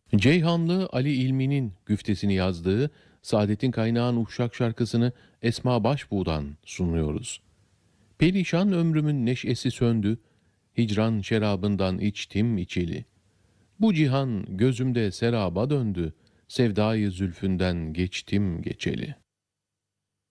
Ceyhanlı Ali İlmi'nin güftesini yazdığı Saadet'in Kaynağın Uşak şarkısını Esma Başbuğ'dan sunuyoruz. Perişan ömrümün neşesi söndü, hicran şerabından içtim içeli. Bu cihan gözümde seraba döndü, sevdayı zülfünden geçtim geçeli.